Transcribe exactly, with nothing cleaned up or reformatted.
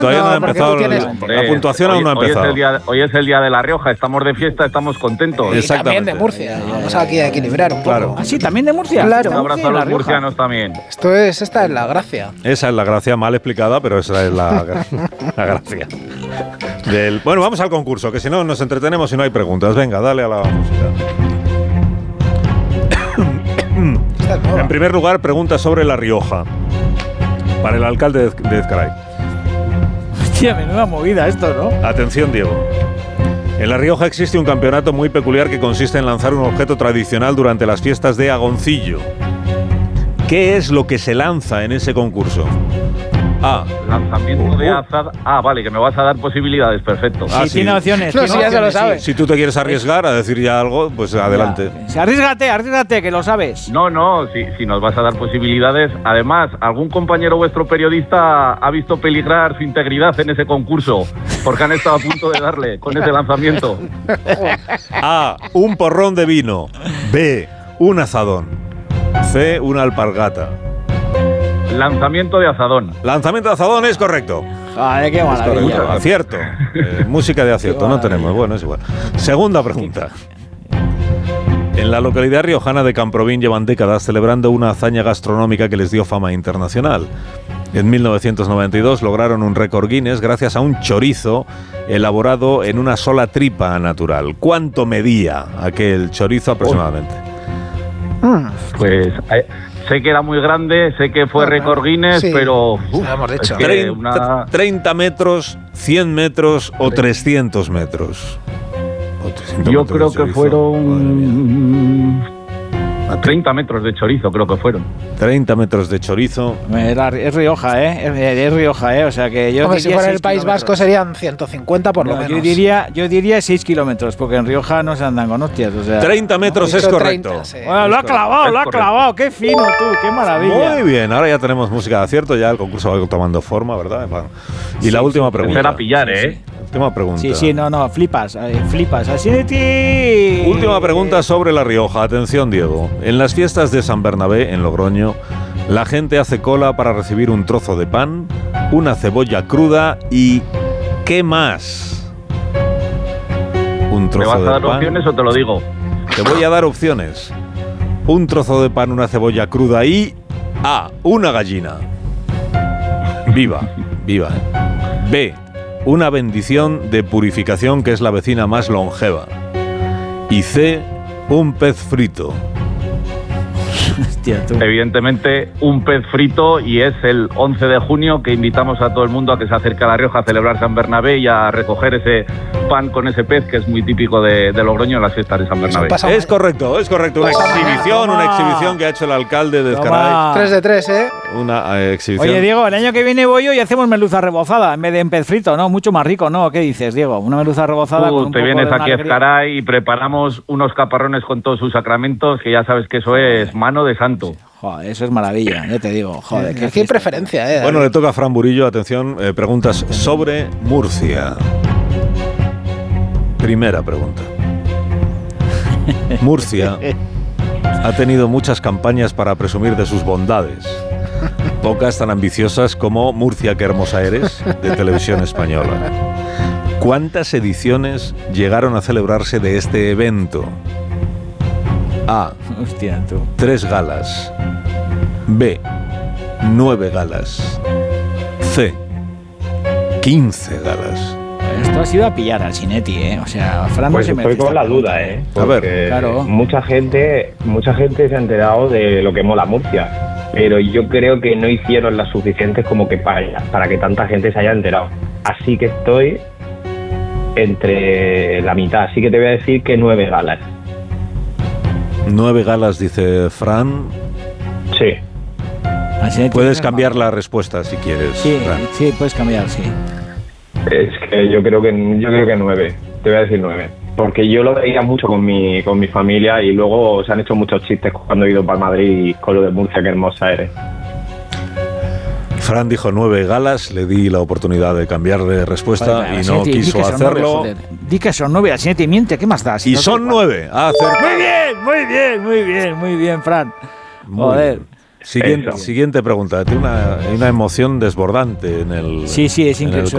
Todavía no, No, ha porque empezado. tú tienes- La, Hombre, la puntuación hoy, aún no ha hoy empezado. Es el día, hoy es el día de La Rioja, estamos de fiesta, estamos contentos. Y también Exactamente. de Murcia. Vamos aquí a equilibrar un Claro. poco. Ah, sí, también de Murcia. Claro. Un Está abrazo Murcia a y La los Rioja. murcianos también. Esto es, esta es la gracia. Esa es la gracia mal explicada, pero esa es la, la gracia. Del, bueno, vamos al concurso, que si no nos entretenemos y no hay preguntas. Venga, dale a la música. Esta es nueva. En primer lugar, pregunta sobre La Rioja. Para el alcalde de, de Ezcaray. Hostia, menuda movida esto, ¿no? Atención, Diego. En La Rioja existe un campeonato muy peculiar que consiste en lanzar un objeto tradicional durante las fiestas de Agoncillo. ¿Qué es lo que se lanza en ese concurso? A. Lanzamiento de azada. Ah, vale, que me vas a dar posibilidades, perfecto. Ah, sí, sí. tiene opciones. No, tiene sí, ya se lo opciones, sabe. sí. Si tú te quieres arriesgar a decir ya algo, pues adelante. Ya. Arríesgate, arríesgate, que lo sabes. No, no, si, si nos vas a dar posibilidades. Además, algún compañero vuestro periodista ha visto peligrar su integridad en ese concurso, porque han estado a punto de darle con ese lanzamiento. A. Un porrón de vino. B. Un azadón. C. Una alpargata. Lanzamiento de azadón. Lanzamiento de azadón es correcto. Joder, qué Es correcto. maravilla. Acierto. Eh, música de acierto, no tenemos. Bueno, es igual. Segunda pregunta. En la localidad riojana de Camprovín llevan décadas celebrando una hazaña gastronómica que les dio fama internacional. En mil novecientos noventa y dos lograron un récord Guinness gracias a un chorizo elaborado en una sola tripa natural. ¿Cuánto medía aquel chorizo aproximadamente? Pues eh, sé que era muy grande, sé que fue Ah, récord Guinness, sí, pero sí, lo hemos dicho. es que treinta, una- treinta metros, cien metros o trescientos metros. O trescientos yo metros creo de que chorizo. Madre mía. fueron treinta metros de chorizo, creo que fueron. treinta metros de chorizo. Era- Es Rioja, ¿eh? Es, es Rioja, ¿eh? O sea que yo. Hombre, si diría fuera el seis País kilómetros. Vasco serían ciento cincuenta por lo No, menos. yo diría, yo diría seis kilómetros, porque en Rioja no se andan con hostias. O sea. treinta metros He es dicho correcto. treinta, sí. Bueno, lo ha clavado, Es lo ha correcto. clavado. Qué fino tú, qué maravilla. Muy bien, ahora ya tenemos música de acierto, ya el concurso va tomando forma, ¿verdad? Bueno. Y la última pregunta. Será pillar, ¿eh? Última pregunta. Sí, sí, no, no, flipas, eh, flipas. Así de ti. Última pregunta sobre La Rioja. Atención, Diego. En las fiestas de San Bernabé, en Logroño, la gente hace cola para recibir un trozo de pan, una cebolla cruda y... ¿qué más? Un ¿Me trozo vas a de dar pan. opciones o te lo digo? Te voy a dar opciones. Un trozo de pan, una cebolla cruda y... A. Una gallina. Viva, viva. ¿eh? B. Una bendición de purificación que es la vecina más longeva. Y C. Un pez frito. Hostia, tú. Evidentemente, un pez frito, y es el once de junio que invitamos a todo el mundo a que se acerque a La Rioja a celebrar San Bernabé y a recoger ese pan con ese pez que es muy típico de, de Logroño en las fiestas de San Bernabé. pasa- Es correcto, es correcto. Una Toma. exhibición, una Toma. exhibición que ha hecho el alcalde de Toma. Ezcaray. tres de tres, ¿eh? Una eh, exhibición. Oye, Diego, el año que viene voy yo y hacemos merluza rebozada en vez de en pez frito, ¿no? Mucho más rico, ¿no? ¿Qué dices, Diego? Una merluza rebozada Tú con un te poco vienes de aquí a alegría. Ezcaray y preparamos unos caparrones con todos sus sacramentos, que ya sabes que eso es mano de santo. Joder, eso es maravilla, ya te digo. Joder, qué Aquí hay fiesta. preferencia, ¿eh? Bueno, le toca a Fran Burillo, atención, eh, preguntas sobre Murcia. Primera pregunta. Murcia ha tenido muchas campañas para presumir de sus bondades. Pocas tan ambiciosas como Murcia, qué hermosa eres, de Televisión Española. ¿Cuántas ediciones llegaron a celebrarse de este evento? A. Hostia, tú. Tres galas. B. Nueve galas. C. Quince galas. Esto ha sido a pillar al Chinetti, ¿eh? O sea, Fran Pues no se estoy merece con esta la pregunta, duda, ¿eh? A ver. Porque Claro. mucha gente, mucha gente se ha enterado de lo que mola Murcia, pero yo creo que no hicieron las suficientes como que para, para que tanta gente se haya enterado. Así que estoy entre la mitad, así que te voy a decir que nueve galas. Nueve galas, dice Fran. Sí. Al Chinetti Puedes no cambiar es la respuesta si quieres, Sí, Fran. sí, puedes cambiar, sí. Es que yo creo que yo creo que nueve. Te voy a decir nueve. Porque yo lo veía mucho con mi, con mi familia y luego se han hecho muchos chistes cuando he ido para Madrid con lo de Murcia, qué hermosa eres. Fran dijo nueve galas, le di la oportunidad de cambiar de respuesta Vale, y al no Chinetti, di quiso que son nueve, hacerlo. joder. Di que son nueve, al Chinetti miente, ¿qué más das? Y son nueve. Ha acertado. Muy bien, muy bien, muy bien, muy bien, Fran. Muy Joder. bien. Siguiente, Eso. siguiente pregunta. Tiene una, hay una emoción desbordante en el. Sí, sí, es en el increíble.